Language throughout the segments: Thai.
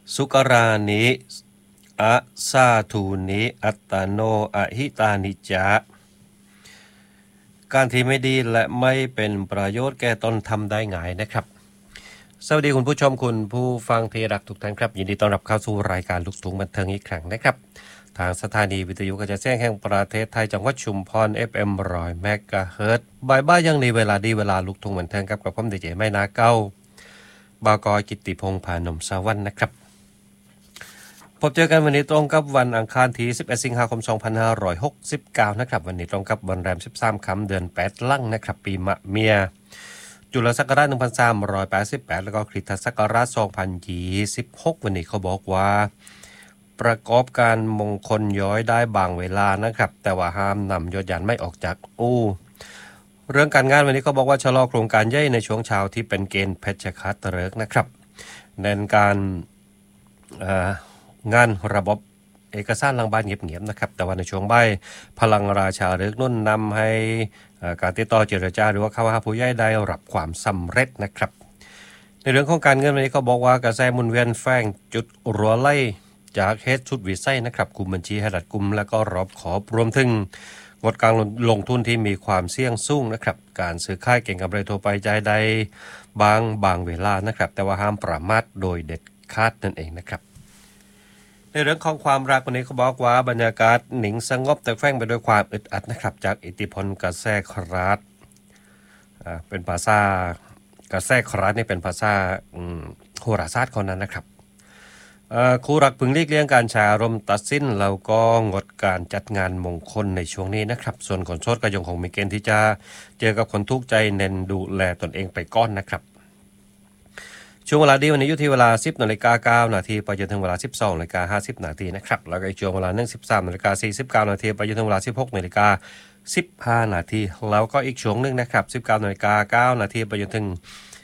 สุกรานิอะสาทูนิอัตตโนอหิตานิจาการที่ไม่ดีและไม่เป็นประโยชน์แก่ตนทำได้ง่ายนะครับสวัสดีคุณผู้ชมคุณผู้ฟังที่รักทุกท่านครับยินดีต้อนรับเข้าสู่รายการลูกทุ่งบันเทิงอีกครั้งนะครับทางสถานีวิทยุกระจายเสียงแห่งประเทศไทยจังหวัดชุมพร FM 100 เมกะเฮิรตซ์บ่ายๆยังในเวลาดีเวลาลูกทุ่งบันเทิงกับผมดีเจไม่นาเก้าบากรกิตติพงษ์ผานมสวรรค์นะครับพบเจอกันวันนี้ตรงกับวันอังคารที่11สิงหาคม2569นะครับวันนี้ตรงกับวันแรม13ค่ำเดือน8ลั่งนะครับปีมะเมียจุลศักราช1388แล้วก็คริสตศักราช2026วันนี้เขาบอกว่าประกอบการมงคลย้อยได้บางเวลานะครับแต่ว่าห้ามนำยศยานไม่ออกจากอู่เรื่องการงานวันนี้เขาบอกว่าชะลอโครงการใหญ่ในช่วงเช้าที่เป็นเกณฑ์เพชฌฆาตฤกษ์นะครับเน้นการงานระบบเอกสารหลังบ้านเงียบๆนะครับแต่ว่าในช่วงบ่ายพลังราชาฤกษ์นุ่นนำให้การติดต่อเจรจาหรือว่าเข้าหาผู้ใหญ่ได้รับความสำเร็จนะครับในเรื่องของการเงินวันนี้เขาบอกว่ากระแสหมุนเวียนแฝงจุดรัวไล่จากเฮดชุดวิสัยนะครับคุมบัญชีให้รัดกุมและก็รอบขอบรวมถึงงดการลงทุนที่มีความเสี่ยงสูงนะครับการซื้อขายเก่งกำไรทั่วไปใจได้บางเวลานะครับแต่ว่าห้ามประมาทโดยเด็ดขาดนั่นเองนะครับในเรื่องของความรักวันนี้เขาบอกว่าบรรยากาศหนิงสงบแต่แฝงไปด้วยความอึดอัดนะครับจากอิทธิพลกระแสคราดเป็นภาษากระแสคราดนี่เป็นภาษาโหราศาสตร์คนนั้นนะครับคู่รักพึงเลี่ยงการใช้อารมณ์ตัดสินแล้วก็งดการจัดงานมงคลในช่วงนี้นะครับส่วนคนโสดก็ยังคงมีเกณฑ์ที่จะเจอกับคนทุกข์ใจเน้นดูแลตนเองไปก่อนนะครับช่วงเวลาดีวันนี้อยู่ที่เวลา 10:09 น.ไปจนถึงเวลา 12:50 น.นะครับแล้วก็อีกช่วงเวลา 13:49 น.ไปจนถึงเวลา 16:15 น.แล้วก็อีกช่วงนึงนะครับ 19:09 น.ไปจนถึง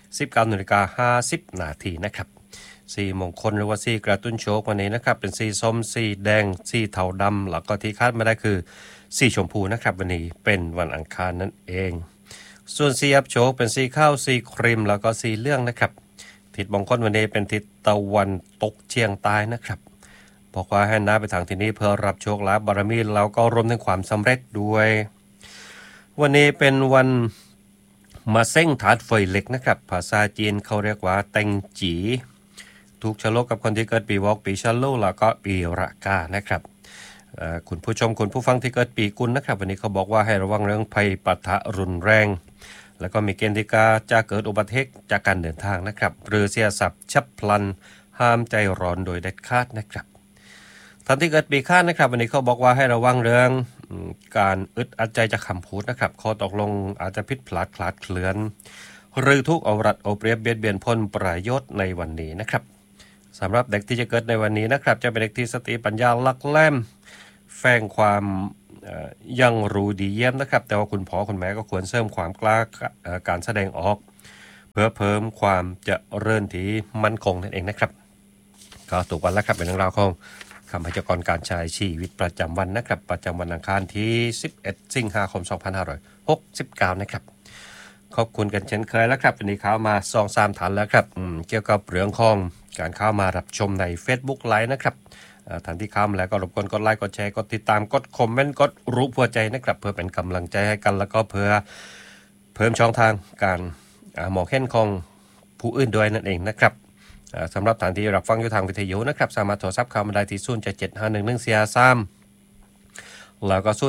19:50 น.นะครับสีมงคลหรือว่าสีกระตุ้นโชควันนี้นะครับเป็นสีส้มสีแดงสีเทาดำแล้วก็ที่คาดไม่ได้คือสีชมพูนะครับวันนี้เป็นวันอังคารนั่นเองส่วนสีอับโชคเป็นสีข้าวสีครีมแล้วก็สีเหลืองนะครับทิศมงคลวันนี้เป็นทิศตะวันตกเฉียงใต้นะครับบอกว่าให้น้าไปทางที่นี้เพื่อรับโชคลาภบารมีแล้วก็รวมถึงความสำเร็จด้วยวันนี้เป็นวันมาเซ้งถาดไฟเหล็กนะครับภาษาจีนเขาเรียกว่าแตงจีถูกฉลกกับคนที่เกิดปีวอกปีฉลูแล้วก็ปีระกานะครับคุณผู้ชมคุณผู้ฟังที่เกิดปีกุลนะครับวันนี้เขาบอกว่าให้ระวังเรื่องภัยปะทะรุนแรงแล้วก็มีเกณฑ์ที่จะเกิดอุบัติเหตุจากการเดินทางนะครับหรือเสียทรัพย์ฉับพลันห้ามใจร้อนโดยเด็ดขาดนะครับท่านที่เกิดปีข้านนะครับวันนี้เขาบอกว่าให้ระวังเรื่องการอึดอัดใจจากคำพูดนะครับข้อตกลงอาจจะผิดพลาดคลาดเคลื่อนหรือทุกเอารัดเอาเปรียบเบียดเบียนผลประโยชน์ในวันนี้นะครับสำหรับเด็กที่จะเกิดในวันนี้นะครับจะเป็นเด็กที่สติปัญญาลักแหลมแฝงความยังรู้ดีเยี่ยมนะครับแต่ว่าคุณพ่อคุณแม่ก็ควรเสริมความกล้าการแสดงออกเพื่อเพิ่มความเจริญที่มั่นคงนั่นเองนะครับก็ถูกวันแล้วครับเป็นเรื่องราวของคำพยากรณ์การใช้ชีวิตประจำวันนะครับประจำวันอังคารที่11สิงหาคม2569นะครับขอบคุณกันเช่นเคยแล้วครับวันนี้เข้ามา2-3 ฐานแล้วครับเกี่ยวกับเรื่องของการเข้ามารับชมใน Facebook Live นะครับท่านที่เข้ามาแล้วก็รบกวนกดไลค์กดแชร์กดติดตามกดคอมเมนต์กดรูปหัวใจนะครับเพื่อเป็นกำลังใจให้กันแล้วก็เพื่อเพิ่มช่องทางการมองเห็นของผู้อื่นด้วยนั่นเองนะครับสำหรับท่านที่รับฟังอยู่ทางวิทยุนะครับสามารถโทรศัพท์เข้ามาได้ที่077511443แล้วก็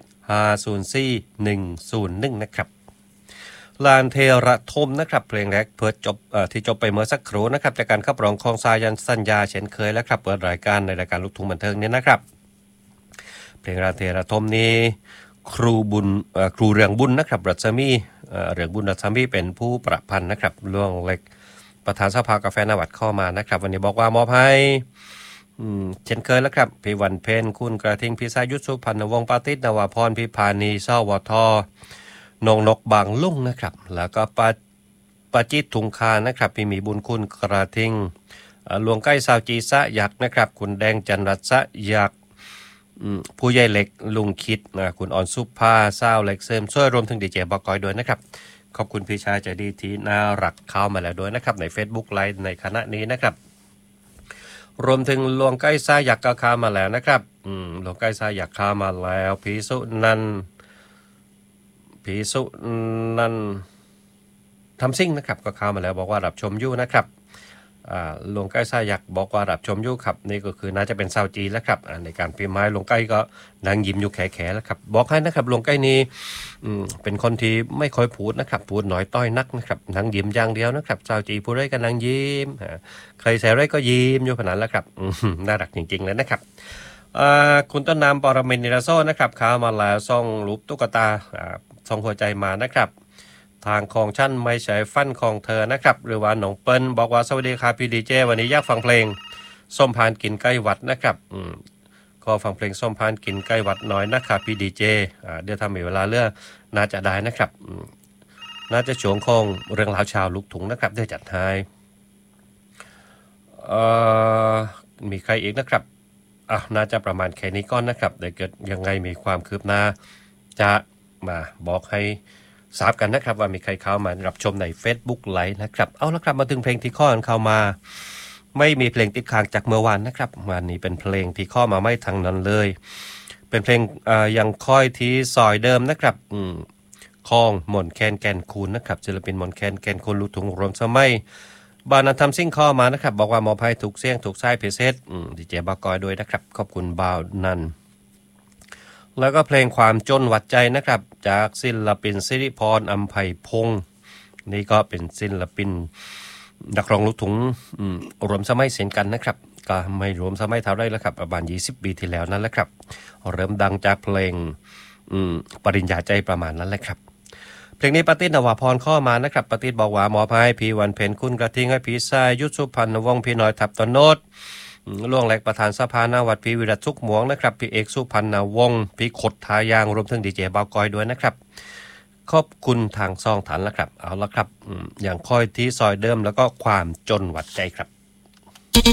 077504101นะครับลานเทระทมนะครับเพลงแรกเพื่อจบที่จบไปเมื่อสักครู่นะครับจากการขับร้องของสายันสัญญาเช่นเคยแล้วครับเปิดรายการในรายการลูกทุ่งบันเทิงนี้นะครับเพลงลานเทระทมนี้ครูเรืองบุญนะครับรัศมีเรืองบุญรัศมีเป็นผู้ประพันธ์นะครับล่วงเล็กประธานสภากาแฟนวัดเข้ามานะครับวันนี้บอกว่ามอบให้เช่นเคยแล้วครับพี่วันเพ็ญคุณกระทิงพิสายุทธสุพรรณวงศ์ปาติษนวพรพิพานีสวทนงนกบางลุ่งนะครับแล้วก็ปาจิตทุงคานะครับพี่มีบุญคุณกระทิงหลวงใกล้สาวจีสะยักษ์นะครับคุณแดงจันรัตะยักษ์ผู้ใหญ่เล็กลุงคิดคุณอ่อนสุภาสาวเล็กเสริมช่วยรวมถึงดีเจบอกอยด้วยนะครับขอบคุณพี่ชายใจดีที่น่ารักเข้ามาแล้วด้วยนะครับใน Facebook Live ในคณะนี้นะครับรวมถึงหลวงใกล้ซายักก็เข้ามาแล้วนะครับหลวงใกล้ซายักเข้ามาแล้วพิสุนันทำซิ่งนะครับก็เข้ามาแล้วบอกว่ารับชมอยู่นะครับหลวงใกล้ซายักบอกว่ารับชมอยู่ครับนี่ก็คือน่าจะเป็นชาวจีนแล้วครับในการพิมพ์ไม้หลวงใกล้ก็นั่งยิ้มอยู่แขๆแล้วครับบอกให้นะครับหลวงใกล้นี้เป็นคนที่ไม่ค่อยพูดนะครับพูดน้อยต้อยนักนะครับนั่งยิ้มอย่างเดียวนะครับชาวจีนพูดอะไรก็นั่งยิ้มใครใส่อะไรก็ยิ้มอยู่ขนาดแล้วครับน่ารักจริงๆเลยนะครับคุณต้นน้ำปรเมนิราโซนะครับเข้ามาแล้วส่งรูปตุ๊กตาส่งหัวใจมานะครับทางของชั้นไม่ใช่ฟันของเธอนะครับหรือว่าหนองเปิ้ลบอกว่าสวัสดีครับพี่ดีเจวันนี้อยากฟังเพลงส้มพานกินใกล้วัดนะครับก็ฟังเพลงส้มพานกินใกล้วัดน้อยนะครับพี่ดีเจเดี๋ยวทำมีเวลาเลือกน่าจะได้นะครับน่าจะช่วงของเรื่องราวชาวลูกถุงนะครับได้จัดให้มีใครอีกนะครับน่าจะประมาณแค่นี้ก่อนนะครับเดี๋ยวเกิดยังไงมีความคืบหน้าจะมาบอกให้ทราบกันนะครับว่ามีใครเข้ามารับชมใน Facebook ไลฟ์นะครับเอาละครับมาถึงเพลงที่ข้อเข้ามาไม่มีเพลงติดค้างจากเมื่อวานนะครับวันนี้เป็นเพลงที่ข้อมาไม่ทางนั้นเลยเป็นเพลงยังค่อยที่ซอยเดิมนะครับคองหม่นแคนแก่นคูนนะครับศิลปินหม่นแคนแก่นคูนลูกทุ่งรวมสมัยบานันทำซิ่งข้อมานะครับบอกว่ามอบให้ถูกเสียงถูกไส้เพเซตดีเจบากอยด้วยนะครับขอบคุณบาวนันแล้วก็เพลงความจนหวัดใจนะครับจากศิลปินสิริพรอำไพพงศ์นี่ก็เป็นศิลปินนักร้องลูกทุ่งรวมสมัยเช่นกันนะครับก็ไม่รวมสมัยเท่าไรแล้วครับประมาณ20 ปีที่แล้วนั่นแหละครับเริ่มดังจากเพลงปริญญาใจประมาณนั้นแหละครับเพลงนี้ปฏิษฐ์นวพรข้อมานะครับปฏิษฐ์บอกว่าหมอพายพี่วันเพ็ญคุณกระทิงให้พี่ชายยุทธสุพรรณวงศ์พี่น้อยทับตโนดล่วงแหลกประธานสภาหน้าวัดพี่วิรัตสุขหมวงนะครับพี่เอกสุพรรณวงศ์พี่ขดทายางรวมถึงดีเจบาวกอยด้วยนะครับขอบคุณทางซองฐานแล้วครับเอาละครับอย่างค่อยที่ซอยเดิมแล้วก็ความจนหวัดใจครับ